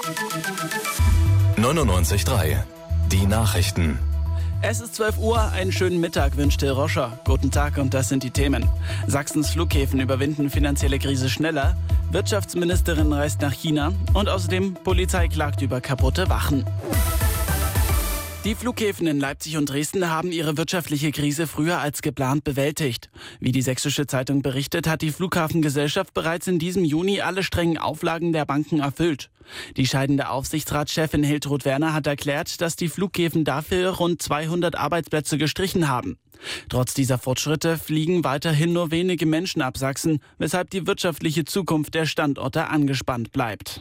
99.3 Die Nachrichten. Es ist 12 Uhr, einen schönen Mittag wünscht Till Roscher. Guten Tag und das sind die Themen. Sachsens Flughäfen überwinden finanzielle Krise schneller, Wirtschaftsministerin reist nach China und außerdem Polizei klagt über kaputte Wachen. Die Flughäfen in Leipzig und Dresden haben ihre wirtschaftliche Krise früher als geplant bewältigt. Wie die Sächsische Zeitung berichtet, hat die Flughafengesellschaft bereits in diesem Juni alle strengen Auflagen der Banken erfüllt. Die scheidende Aufsichtsratschefin Hiltrud Werner hat erklärt, dass die Flughäfen dafür rund 200 Arbeitsplätze gestrichen haben. Trotz dieser Fortschritte fliegen weiterhin nur wenige Menschen ab Sachsen, weshalb die wirtschaftliche Zukunft der Standorte angespannt bleibt.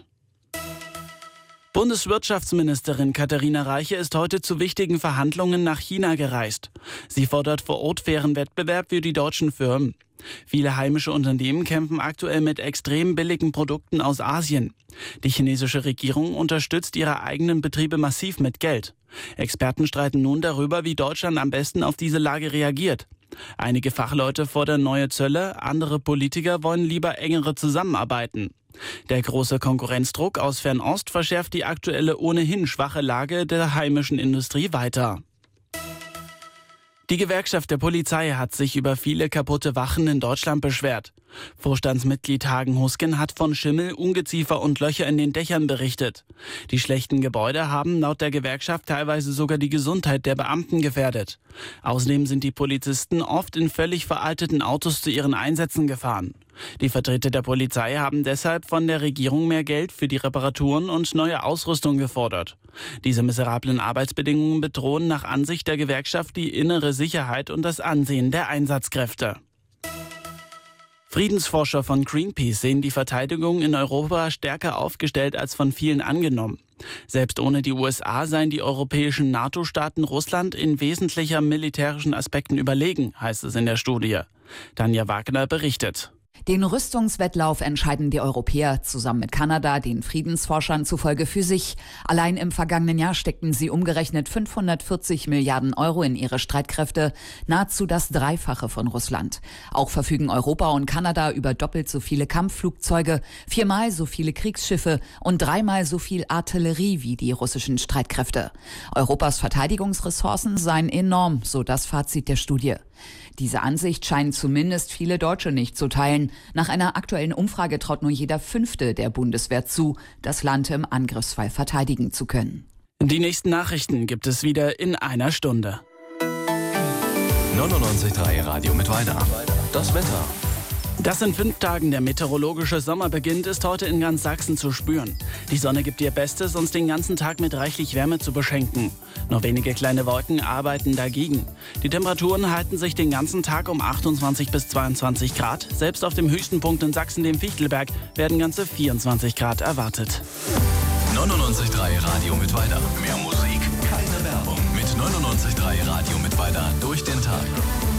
Bundeswirtschaftsministerin Katharina Reiche ist heute zu wichtigen Verhandlungen nach China gereist. Sie fordert vor Ort fairen Wettbewerb für die deutschen Firmen. Viele heimische Unternehmen kämpfen aktuell mit extrem billigen Produkten aus Asien. Die chinesische Regierung unterstützt ihre eigenen Betriebe massiv mit Geld. Experten streiten nun darüber, wie Deutschland am besten auf diese Lage reagiert. Einige Fachleute fordern neue Zölle, andere Politiker wollen lieber engere Zusammenarbeiten. Der große Konkurrenzdruck aus Fernost verschärft die aktuelle ohnehin schwache Lage der heimischen Industrie weiter. Die Gewerkschaft der Polizei hat sich über viele kaputte Wachen in Deutschland beschwert. Vorstandsmitglied Hagen Husken hat von Schimmel, Ungeziefer und Löcher in den Dächern berichtet. Die schlechten Gebäude haben laut der Gewerkschaft teilweise sogar die Gesundheit der Beamten gefährdet. Außerdem sind die Polizisten oft in völlig veralteten Autos zu ihren Einsätzen gefahren. Die Vertreter der Polizei haben deshalb von der Regierung mehr Geld für die Reparaturen und neue Ausrüstung gefordert. Diese miserablen Arbeitsbedingungen bedrohen nach Ansicht der Gewerkschaft die innere Sicherheit und das Ansehen der Einsatzkräfte. Friedensforscher von Greenpeace sehen die Verteidigung in Europa stärker aufgestellt als von vielen angenommen. Selbst ohne die USA seien die europäischen NATO-Staaten Russland in wesentlichen militärischen Aspekten überlegen, heißt es in der Studie. Tanja Wagner berichtet. Den Rüstungswettlauf entscheiden die Europäer zusammen mit Kanada, den Friedensforschern zufolge für sich. Allein im vergangenen Jahr steckten sie umgerechnet 540 Milliarden Euro in ihre Streitkräfte, nahezu das Dreifache von Russland. Auch verfügen Europa und Kanada über doppelt so viele Kampfflugzeuge, 4-mal so viele Kriegsschiffe und 3-mal so viel Artillerie wie die russischen Streitkräfte. Europas Verteidigungsressourcen seien enorm, so das Fazit der Studie. Diese Ansicht scheinen zumindest viele Deutsche nicht zu teilen. Nach einer aktuellen Umfrage traut nur jeder Fünfte der Bundeswehr zu, das Land im Angriffsfall verteidigen zu können. Die nächsten Nachrichten gibt es wieder in einer Stunde. 99.3 Radio Mittweida. Das Wetter. Dass in 5 Tagen der meteorologische Sommer beginnt, ist heute in ganz Sachsen zu spüren. Die Sonne gibt ihr Bestes, uns den ganzen Tag mit reichlich Wärme zu beschenken. Nur wenige kleine Wolken arbeiten dagegen. Die Temperaturen halten sich den ganzen Tag um 28 bis 22 Grad. Selbst auf dem höchsten Punkt in Sachsen, dem Fichtelberg, werden ganze 24 Grad erwartet. 99.3 Radio Mittweida. Mehr Musik, keine Werbung. Mit 99.3 Radio Mittweida durch den Tag.